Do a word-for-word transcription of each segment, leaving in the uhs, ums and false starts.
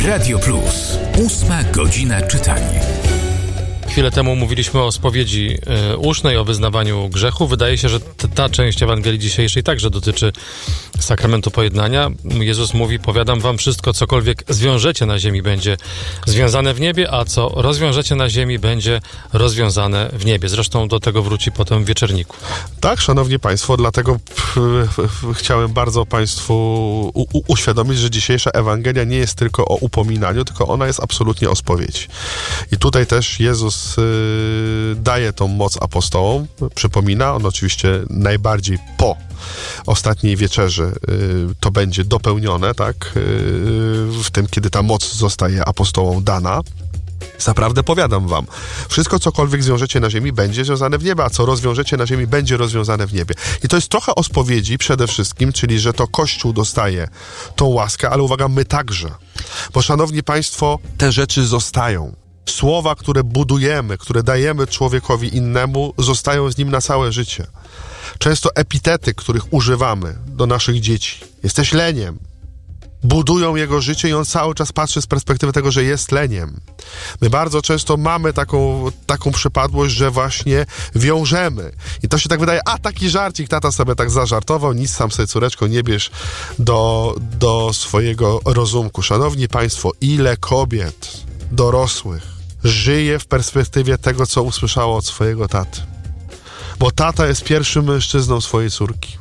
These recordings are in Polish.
Radio Plus. Ósma godzina czytania. Chwilę temu mówiliśmy o spowiedzi y, usznej, o wyznawaniu grzechu. Wydaje się, że t- ta część Ewangelii dzisiejszej także dotyczy sakramentu pojednania. Jezus mówi: powiadam wam, wszystko, cokolwiek zwiążecie na ziemi, będzie związane w niebie, a co rozwiążecie na ziemi, będzie rozwiązane w niebie. Zresztą do tego wróci potem w wieczerniku. Tak, szanowni państwo, dlatego p- p- chciałem bardzo państwu u- u- uświadomić, że dzisiejsza Ewangelia nie jest tylko o upominaniu, tylko ona jest absolutnie o spowiedzi. I tutaj też Jezus daje tą moc apostołom, przypomina, on oczywiście najbardziej po ostatniej wieczerzy to będzie dopełnione, tak, w tym, kiedy ta moc zostaje apostołom dana. Zaprawdę powiadam wam, wszystko cokolwiek zwiążecie na ziemi, będzie związane w niebie, a co rozwiążecie na ziemi, będzie rozwiązane w niebie. I to jest trochę o spowiedzi przede wszystkim, czyli że to Kościół dostaje tą łaskę, ale uwaga, my także. Bo szanowni państwo, te rzeczy zostają. Słowa, które budujemy, które dajemy człowiekowi innemu, zostają z nim na całe życie. Często epitety, których używamy do naszych dzieci, jesteś leniem, budują jego życie i on cały czas patrzy z perspektywy tego, że jest leniem. My bardzo często mamy taką, taką przypadłość, że właśnie wiążemy. I to się tak wydaje, a taki żarcik, tata sobie tak zażartował, nic sam sobie, córeczko, nie bierz do, do swojego rozumku. Szanowni państwo, ile kobiet dorosłych żyje w perspektywie tego, co usłyszało od swojego taty. Bo tata jest pierwszym mężczyzną swojej córki.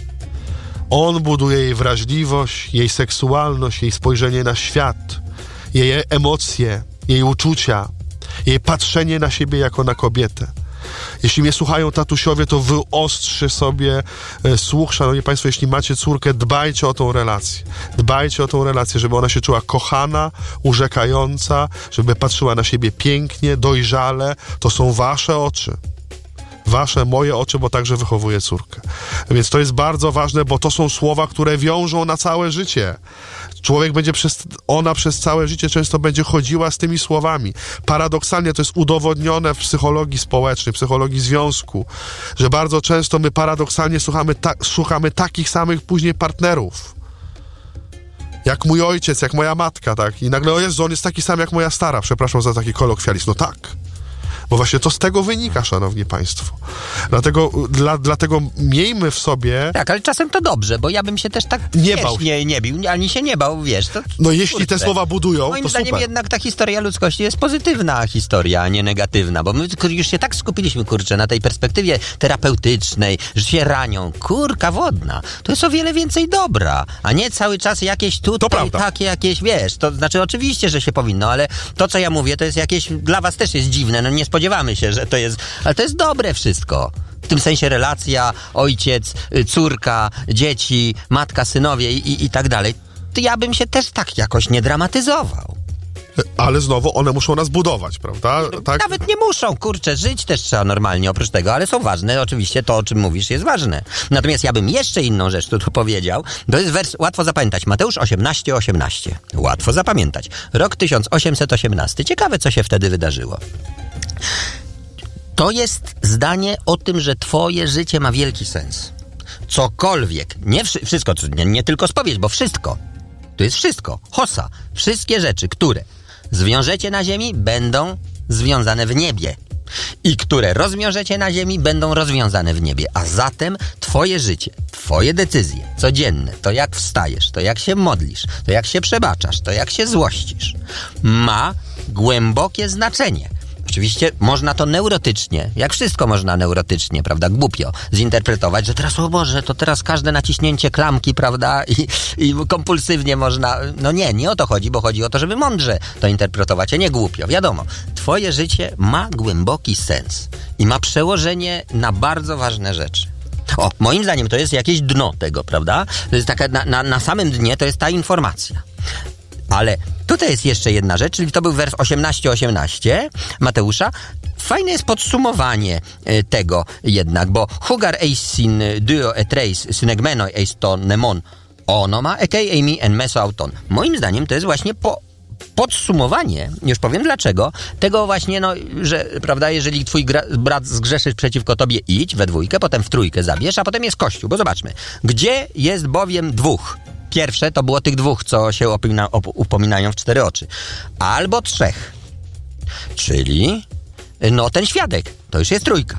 On buduje jej wrażliwość, jej seksualność, jej spojrzenie na świat, jej emocje, jej uczucia, jej patrzenie na siebie jako na kobietę. Jeśli mnie słuchają tatusiowie, to wyostrzy sobie e, słuch, szanowni państwo, jeśli macie córkę, dbajcie o tą relację. Dbajcie o tą relację, żeby ona się czuła kochana, urzekająca, żeby patrzyła na siebie pięknie, dojrzale. To są wasze oczy. Wasze, moje oczy, bo także wychowuję córkę. Więc to jest bardzo ważne, bo to są słowa, które wiążą na całe życie. Człowiek będzie przez, ona przez całe życie często będzie chodziła z tymi słowami. Paradoksalnie to jest udowodnione w psychologii społecznej, w psychologii związku, że bardzo często my paradoksalnie słuchamy, ta, słuchamy takich samych później partnerów. Jak mój ojciec, jak moja matka, tak? I nagle, o Jezu, on jest taki sam jak moja stara. Przepraszam za taki kolokwializm. No tak. Bo właśnie to z tego wynika, szanowni państwo. Dlatego, dla, dlatego miejmy w sobie... Tak, ale czasem to dobrze, bo ja bym się też tak nie wiesz, bał. Nie, nie bił, ani się nie bał, wiesz. To, no jeśli kurczę. te słowa budują, Moim to zdaniem super. jednak ta historia ludzkości jest pozytywna historia, a nie negatywna, bo my już się tak skupiliśmy, kurczę, na tej perspektywie terapeutycznej, że się ranią. Kurka wodna. To jest o wiele więcej dobra, a nie cały czas jakieś tutaj takie jakieś, wiesz, to znaczy oczywiście, że się powinno, ale to, co ja mówię, to jest jakieś, dla was też jest dziwne, no nie spodziewamy się, że to jest, ale to jest dobre wszystko. W tym sensie relacja, ojciec, córka, dzieci, matka, synowie i, i, i tak dalej. To ja bym się też tak jakoś nie dramatyzował. Ale znowu one muszą nas budować, prawda? Tak? Nawet nie muszą, kurczę, żyć też trzeba normalnie oprócz tego, ale są ważne, oczywiście to, o czym mówisz, jest ważne. Natomiast ja bym jeszcze inną rzecz tu, tu powiedział, to jest wers, łatwo zapamiętać, Mateusz osiemnaście osiemnaście. Łatwo zapamiętać. Rok tysiąc osiemset osiemnasty. Ciekawe, co się wtedy wydarzyło. To jest zdanie o tym, że twoje życie ma wielki sens. Cokolwiek, nie wszy- wszystko, nie, nie tylko spowiedź, bo wszystko. To jest wszystko. Hossa. Wszystkie rzeczy, które zwiążecie na ziemi, będą związane w niebie. I które rozwiążecie na ziemi, będą rozwiązane w niebie. A zatem twoje życie, twoje decyzje codzienne, to jak wstajesz, to jak się modlisz, to jak się przebaczasz, to jak się złościsz, ma głębokie znaczenie. Oczywiście można to neurotycznie, jak wszystko można neurotycznie, prawda, głupio zinterpretować, że teraz, o Boże, to teraz każde naciśnięcie klamki, prawda, i, i kompulsywnie można, no nie, nie o to chodzi, bo chodzi o to, żeby mądrze to interpretować, a nie głupio. Wiadomo, twoje życie ma głęboki sens i ma przełożenie na bardzo ważne rzeczy. O, moim zdaniem to jest jakieś dno tego, prawda, to jest taka, na, na, na samym dnie to jest ta informacja. Ale tutaj jest jeszcze jedna rzecz, czyli to był wers osiemnaście osiemnaście Mateusza. Fajne jest podsumowanie e, tego jednak, bo Hugar eis sin duo et reis synegmeno eis ton nemon onoma ekei eimi en meso auton. Moim zdaniem to jest właśnie po podsumowanie, już powiem dlaczego, tego właśnie, no, że, prawda, jeżeli twój gra- brat zgrzeszy przeciwko tobie, idź we dwójkę, potem w trójkę zabierz, a potem jest Kościół, bo zobaczmy, gdzie jest bowiem dwóch? pierwsze to było tych dwóch, co się upomina, upominają w cztery oczy. Albo trzech. Czyli no ten świadek. To już jest trójka.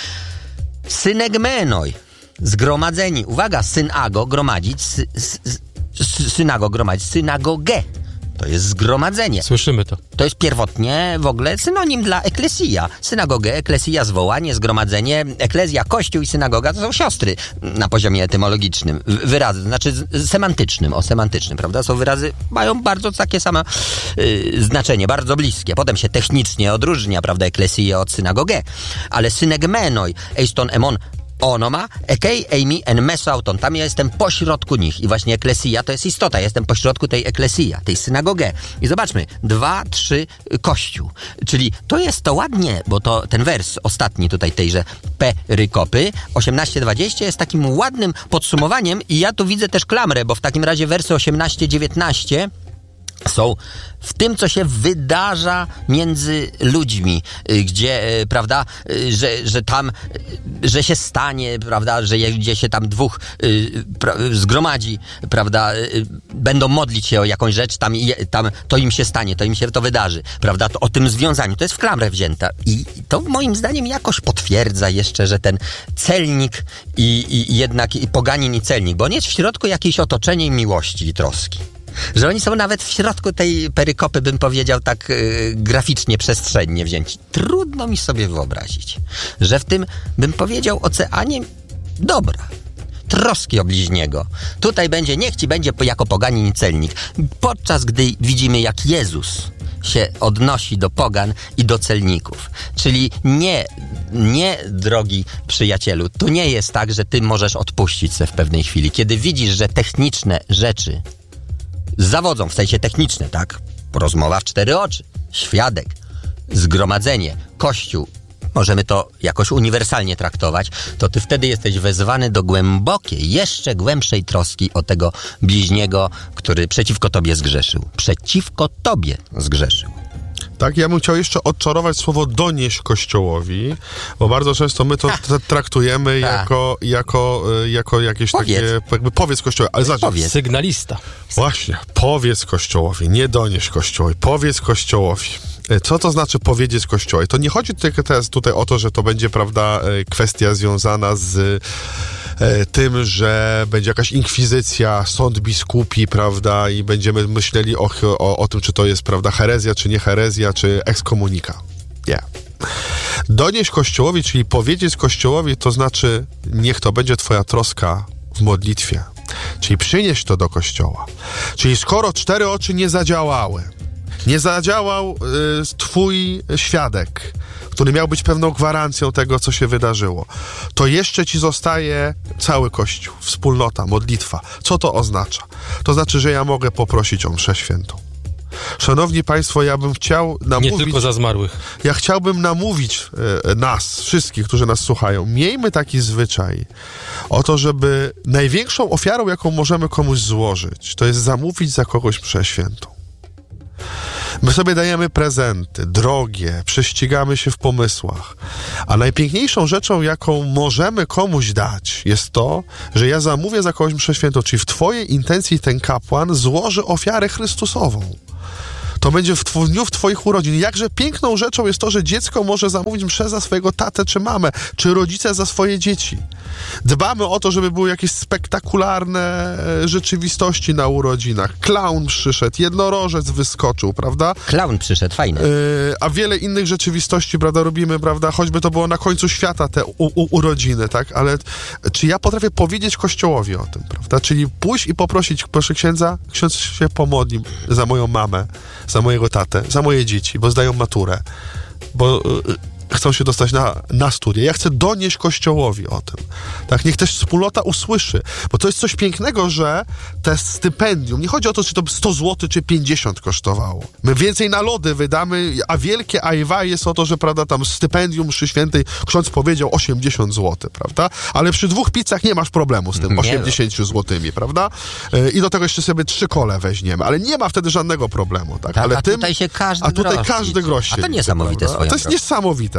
Synegmenoi. Zgromadzeni. Uwaga, synago, gromadzić. Sy, sy, sy, synago, gromadzić. Synagogę. To jest zgromadzenie. Słyszymy to. To jest pierwotnie w ogóle synonim dla eklesja. Synagogę, eklesja, zwołanie, zgromadzenie. Eklezja, kościół i synagoga to są siostry na poziomie etymologicznym. Wyrazy, znaczy semantycznym, o semantycznym, prawda? Są wyrazy, mają bardzo takie same yy, znaczenie, bardzo bliskie. Potem się technicznie odróżnia, prawda, eklesję od synagogę. Ale synegmenoi, eiston emon, onoma, ekej, eimi, en mesauton. Tam ja jestem pośrodku nich. I właśnie eklesja to jest istota. Ja jestem pośrodku tej eklesja, tej synagogę. I zobaczmy, dwa, trzy, kościół. Czyli to jest to ładnie, bo to ten wers ostatni tutaj tejże perykopy, osiemnaście dwadzieścia jest takim ładnym podsumowaniem i ja tu widzę też klamrę, bo w takim razie wersy osiemnaście dziewiętnaście są w tym, co się wydarza między ludźmi, gdzie, prawda, że, że tam, że się stanie, prawda, że gdzie się tam dwóch pra, zgromadzi, prawda, będą modlić się o jakąś rzecz, tam, tam to im się stanie, to im się to wydarzy, prawda, to o tym związaniu, to jest w klamrę wzięta i to moim zdaniem jakoś potwierdza jeszcze, że ten celnik i, i jednak i poganin i celnik, bo on jest w środku jakieś otoczenie miłości i troski. Że oni są nawet w środku tej perykopy, bym powiedział tak yy, graficznie, przestrzennie wzięci. Trudno mi sobie wyobrazić, że w tym, bym powiedział, oceanie dobra, troski o bliźniego. Tutaj będzie, niech ci będzie jako poganin i celnik. Podczas gdy widzimy, jak Jezus się odnosi do pogan i do celników. Czyli nie, nie, drogi przyjacielu, tu nie jest tak, że ty możesz odpuścić se w pewnej chwili. Kiedy widzisz, że techniczne rzeczy zawodzą, w sensie techniczne, tak? Rozmowa w cztery oczy, świadek, zgromadzenie, kościół, możemy to jakoś uniwersalnie traktować, to ty wtedy jesteś wezwany do głębokiej, jeszcze głębszej troski o tego bliźniego, który przeciwko tobie zgrzeszył. Przeciwko tobie zgrzeszył. Tak, ja bym chciał jeszcze odczarować słowo donieść Kościołowi, bo bardzo często my to t- traktujemy Ta. jako, jako, jako jakieś Powiedz. takie, jakby powiedz Kościołowi, ale zobacz, Powiedz. Sygnalista. właśnie, powiedz Kościołowi, nie donieść Kościołowi, powiedz Kościołowi. Co to znaczy powiedzieć Kościołowi? To nie chodzi tylko teraz tutaj o to, że to będzie, prawda, kwestia związana z tym, że będzie jakaś inkwizycja, sąd biskupi, prawda, i będziemy myśleli o, o, o tym, czy to jest, prawda, herezja, czy nie herezja, czy ekskomunika. Nie. Donieść Kościołowi, czyli powiedzieć Kościołowi, to znaczy niech to będzie twoja troska w modlitwie. Czyli przynieść to do Kościoła. Czyli skoro cztery oczy nie zadziałały, nie zadziałał y, twój świadek, który miał być pewną gwarancją tego, co się wydarzyło, to jeszcze ci zostaje cały Kościół, wspólnota, modlitwa. Co to oznacza? To znaczy, że ja mogę poprosić o mszę świętą. Szanowni Państwo, ja bym chciał namówić... Nie tylko za zmarłych. Ja chciałbym namówić e, nas, wszystkich, którzy nas słuchają, miejmy taki zwyczaj o to, żeby największą ofiarą, jaką możemy komuś złożyć, to jest zamówić za kogoś mszę świętą. My sobie dajemy prezenty, drogie, prześcigamy się w pomysłach. A najpiękniejszą rzeczą, jaką możemy komuś dać, jest to, że ja zamówię za kogoś mszę świętą, czyli w twojej intencji ten kapłan złoży ofiarę Chrystusową. To będzie w, tw- w dniu w twoich urodzin. Jakże piękną rzeczą jest to, że dziecko może zamówić mszę za swojego tatę czy mamę, czy rodzice za swoje dzieci. Dbamy o to, żeby były jakieś spektakularne e, rzeczywistości na urodzinach. Klaun przyszedł, jednorożec wyskoczył, prawda? Klaun przyszedł, fajny. E, a wiele innych rzeczywistości, prawda, robimy, prawda? Choćby to było na końcu świata te u- u- urodziny, tak? Ale czy ja potrafię powiedzieć Kościołowi o tym, prawda? Czyli pójść i poprosić, proszę księdza, ksiądz się pomodli za moją mamę, za mojego tatę, za moje dzieci, bo zdają maturę, bo y, chcą się dostać na, na studia. Ja chcę donieść Kościołowi o tym. Tak, niech też wspólnota usłyszy, bo to jest coś pięknego, że te stypendium, nie chodzi o to, czy to sto złotych, czy pięćdziesiąt kosztowało. My więcej na lody wydamy, a wielkie ajwa jest o to, że, prawda, tam stypendium mszy świętej, ksiądz powiedział osiemdziesiąt złotych, prawda? Ale przy dwóch pizzach nie masz problemu z tym osiemdziesięcioma złotymi, prawda? Yy, I do tego jeszcze sobie trzy kole weźmiemy, ale nie ma wtedy żadnego problemu, tak? Tak, ale a tym, tutaj się każdy a tutaj grosz każdy liczy. grosz się A to liczy, niesamowite prawda? swoją To jest drogą. niesamowite.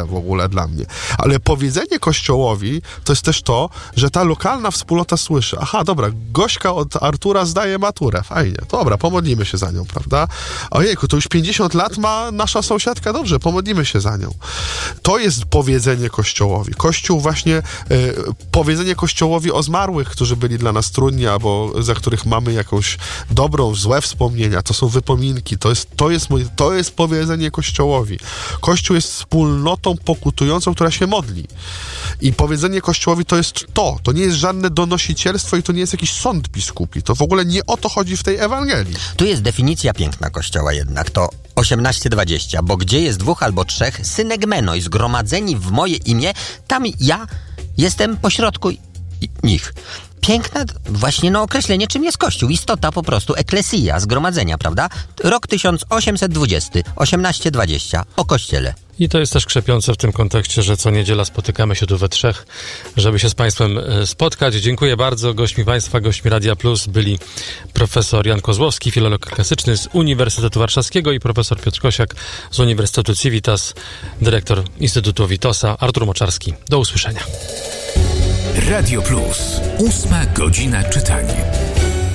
oczywiste w ogóle dla mnie. Ale powiedzenie Kościołowi to jest też to, że ta lokalna wspólnota słyszy, aha, dobra, Gośka od Artura zdaje maturę, fajnie, dobra, pomodlimy się za nią, prawda? Ojejku, to już pięćdziesiąt lat ma nasza sąsiadka, dobrze, pomodlimy się za nią. To jest powiedzenie Kościołowi. Kościół właśnie, y, powiedzenie Kościołowi o zmarłych, którzy byli dla nas trudni, albo za których mamy jakąś dobrą, złe wspomnienia, to są wypominki, to jest, to jest, mój, to jest powiedzenie Kościołowi. Kościół jest wspólnotą pokutującą, która się modli. I powiedzenie Kościołowi to jest to. To nie jest żadne donosicielstwo i to nie jest jakiś sąd biskupi. To w ogóle nie o to chodzi w tej Ewangelii. Tu jest definicja piękna Kościoła jednak. To osiemnaście dwadzieścia. Bo gdzie jest dwóch albo trzech synegmenoi zgromadzeni w moje imię, tam ja jestem pośrodku nich. Piękne właśnie no określenie, czym jest Kościół. Istota po prostu, eklesja, zgromadzenia, prawda? Rok tysiąc osiemset dwudziesty, osiemnaście dwadzieścia, o Kościele. I to jest też krzepiące w tym kontekście, że co niedziela spotykamy się tu we trzech, żeby się z Państwem spotkać. Dziękuję bardzo. Gośćmi Państwa, gośćmi Radia Plus byli profesor Jan Kozłowski, filolog klasyczny z Uniwersytetu Warszawskiego i profesor Piotr Kosiak z Uniwersytetu Civitas, dyrektor Instytutu Witosa, Artur Moczarski. Do usłyszenia. Radio Plus. Ósma godzina czytania.